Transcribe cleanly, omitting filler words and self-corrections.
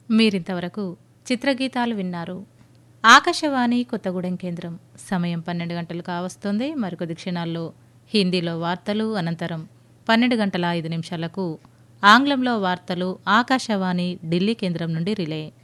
మీరింతవరకు చిత్రగీతాలు విన్నారు. ఆకాశవాణి కొత్తగూడెం కేంద్రం. సమయం 12 గంటలు కావస్తోంది. మరికొద్ది క్షణాల్లో హిందీలో వార్తలు, అనంతరం 12 గంటల 5 నిమిషాలకు ఆంగ్లంలో వార్తలు ఆకాశవాణి ఢిల్లీ కేంద్రం నుండి రిలే.